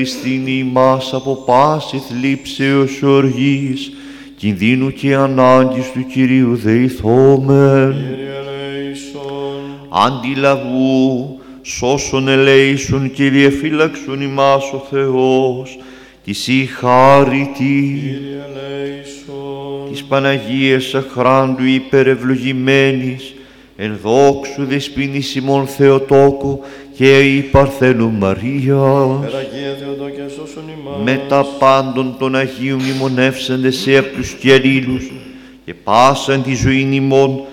Στην ημάς από πάση θλίψεως οργής, κινδύνου και ανάγκης του Κυρίου δεηθόμεν. Αντιλαβού, σώσον ελέησον, Κύριε φύλαξον ημάς ο Θεός, κι εσύ χάρητη. Της Παναγίας αχράντου υπερευλογημένης, εν δόξου δεσποίνης ημών Θεοτόκου και η Παρθένου Μαρίας, με τα πάντων των Αγίων μνημονεύσαντες σε αυτούς και αλλήλους και πάσαν τη ζωήν ημών